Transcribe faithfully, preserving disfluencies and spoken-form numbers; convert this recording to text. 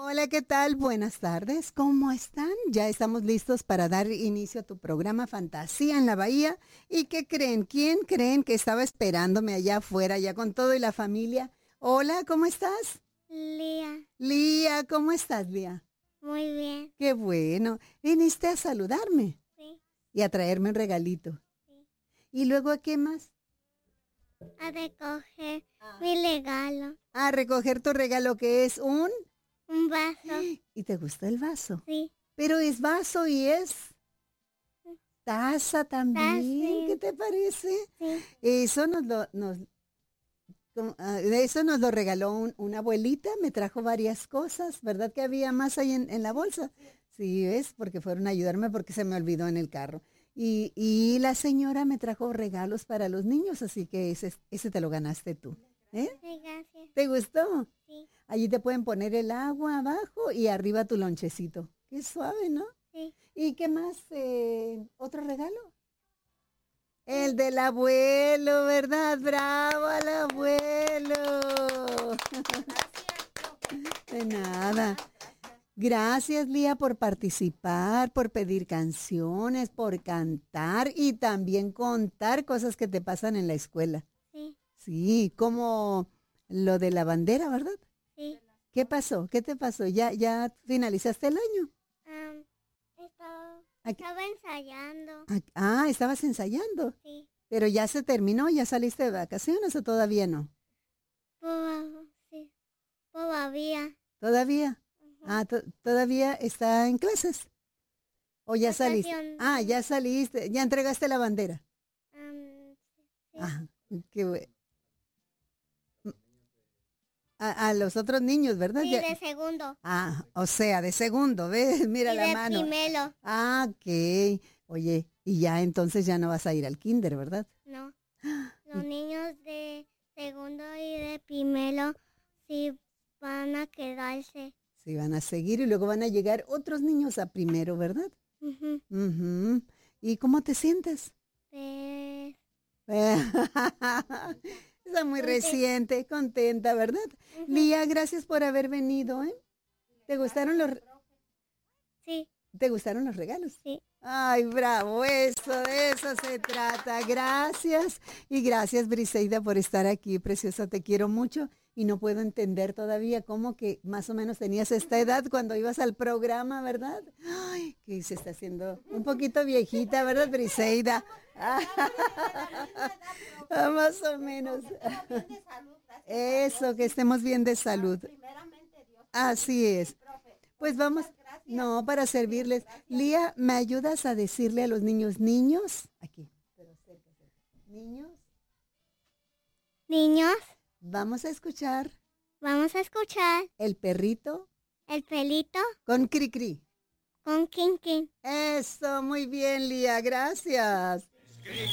Hola, ¿qué tal? Buenas tardes, ¿cómo están? Ya estamos listos para dar inicio a tu programa Fantasía en la Bahía. ¿Y qué creen? ¿Quién creen que estaba esperándome allá afuera, ya con todo y la familia? Hola, ¿cómo estás? Lía, Lía, ¿cómo estás, Lía? muy bien. Qué bueno. Viniste a saludarme Sí, y a traerme un regalito. sí. ¿Y luego a qué más? A recoger mi regalo. A recoger tu regalo, que es un... Un vaso. ¿Y te gusta el vaso? Sí. Pero es vaso y es taza también. ¿Qué Taza. te parece? Sí. Eso nos lo, nos, como, ah, eso nos lo regaló un- una abuelita, me trajo varias cosas, ¿verdad que había más ahí en, en la bolsa? Sí, ¿ves? Porque fueron a ayudarme porque se me olvidó en el carro. Y, y la señora me trajo regalos para los niños, así que ese, ese te lo ganaste tú. ¿Eh? Sí, gracias. ¿Te gustó? Sí, Allí te pueden poner el agua abajo y arriba tu lonchecito. Qué suave, ¿no? sí. ¿Y qué más? Eh, ¿otro regalo? El del abuelo, ¿verdad? Bravo al abuelo. De nada. Gracias, Lía, por participar, por pedir canciones, por cantar y también contar cosas que te pasan en la escuela. Sí, Sí, como lo de la bandera, ¿verdad? sí. ¿Qué pasó? ¿Qué te pasó? ¿Ya, ya finalizaste el año? Am, estaba, Aquí- estaba ensayando. Ah, ah, estabas ensayando, Sí. pero ya se terminó, ya saliste de vacaciones o todavía no. Toda- sí. Todavía. ¿Todavía? Ujú. Ah, to- todavía está en clases. ¿O ya saliste? Ah, ya Vacaciones. saliste, ya entregaste la bandera. Am, sí. Ah, qué bueno. A, a los otros niños, ¿verdad? Sí, Ya- de segundo. ah, o sea, de segundo, ¿ves? Mira Y la de mano. primero. Ah, ok. Oye, y ya entonces ya no vas a ir al kinder, ¿verdad? No. Los niños de segundo y de primero sí van a quedarse. Sí, van a seguir y luego van a llegar otros niños a primero, ¿verdad? Ujú. Ujú. ¿Y cómo te sientes? Pues, Está muy Conte- reciente, contenta, ¿verdad? ujú. Lía, gracias por haber venido, ¿eh? ¿Te gustaron los, Sí, te gustaron los regalos? sí. Ay, bravo, eso, de eso se trata. Gracias. Y gracias, Briseida, por estar aquí, preciosa. Te quiero mucho y no puedo entender todavía cómo que más o menos tenías esta edad cuando ibas al programa, ¿verdad? Ay, que se está haciendo un poquito viejita, ¿verdad, Briseida? Ah, más o menos. Eso, que estemos bien de salud. Así es. Pues vamos, no, para servirles. Lía, ¿me ayudas a decirle a los niños, niños? Aquí, pero cerca, cerca. Niños, Niños, vamos a escuchar vamos a escuchar el perrito el pelito con Cricri. con King King. Eso, muy bien, Lía, gracias.